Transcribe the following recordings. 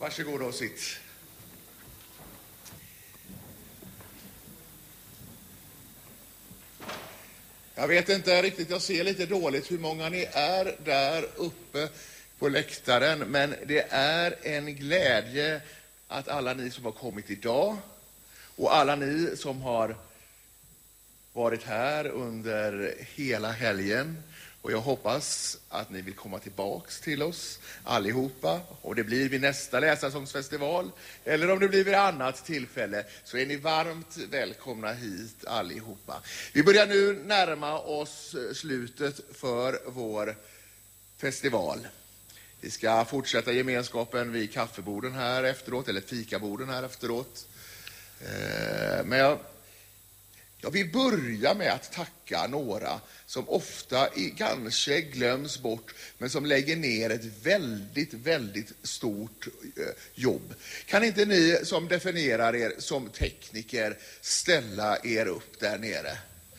Varsågod och sitt. Jag vet inte riktigt, jag ser lite dåligt hur många ni är där uppe på läktaren. Men det är en glädje att alla ni som har kommit idag och alla ni som har varit här under hela helgen. Och jag hoppas att ni vill komma tillbaks till oss allihopa. Och det blir vid nästa läsarsångsfestival. Eller om det blir vid annat tillfälle. Så är ni varmt välkomna hit allihopa. Vi börjar nu närma oss slutet för vår festival. Vi ska fortsätta gemenskapen vid kaffeborden här efteråt. Eller fikaborden här efteråt. Men jag vill börja med att tacka några som ofta kanske glöms bort, men som lägger ner ett väldigt stort jobb. Kan inte ni som definierar er som tekniker ställa er upp där nere?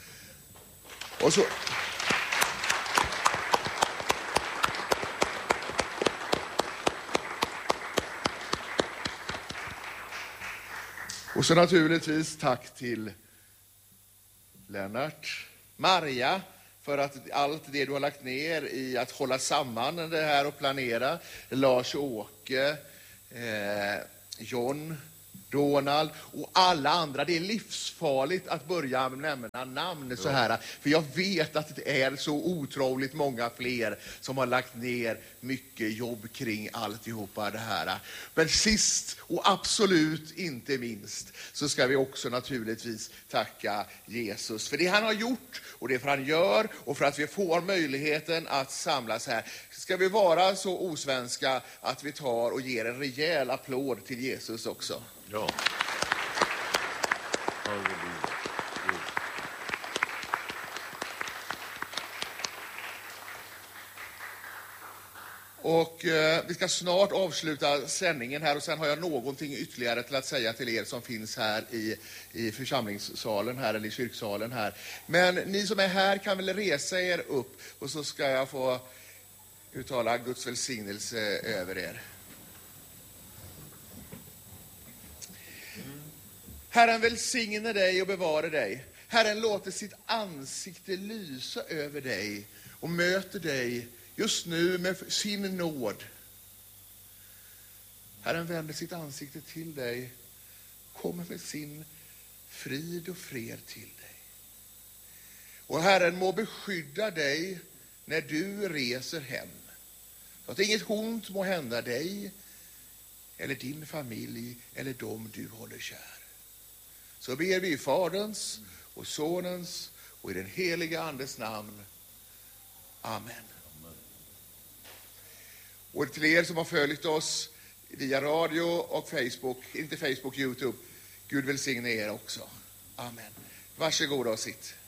Och så naturligtvis tack till Lennart, Maria, för att allt det du har lagt ner i att hålla samman det här och planera. Lars-Åke, John, Donald och alla andra. Det är livsfarligt att börja nämna namn så här. För jag vet att det är så otroligt många fler som har lagt ner mycket jobb kring alltihopa det här. Men sist och absolut inte minst så ska vi också naturligtvis tacka Jesus. För det han har gjort och det han gör och för att vi får möjligheten att samlas här. Ska vi vara så osvenska att vi tar och ger en rejäl applåd till Jesus också. Ja. Och vi ska snart avsluta sändningen här och sen har jag någonting ytterligare till att säga till er som finns här i församlingssalen här eller i kyrksalen här. Men ni som är här kan väl resa er upp och så ska jag få uttala Guds välsignelse över er. Herren välsigne dig och bevara dig. Herren låter sitt ansikte lysa över dig och möter dig just nu med sin nåd. Herren vänder sitt ansikte till dig, kommer med sin frid och fred till dig. Och Herren må beskydda dig när du reser hem. Så att inget ont må hända dig eller din familj eller dem du håller kär. Så ber vi i Faderns och Sonens och i den heliga Andes namn. Amen. Och till er som har följt oss via radio och Facebook, inte Facebook, YouTube, Gud välsigne er också. Amen. Varsågoda och sitt.